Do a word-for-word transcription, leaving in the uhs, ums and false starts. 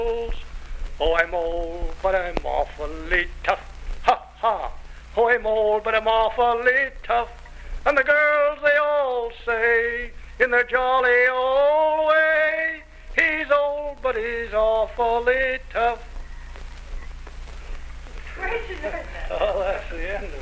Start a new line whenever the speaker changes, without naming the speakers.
Oh, I'm old, but I'm awfully tough. Ha, ha. Oh, I'm old, but I'm awfully tough. And the girls, they all say, in their jolly old way, he's old, but he's awfully tough.
Where'd you learn that?
Oh, that's the end of it.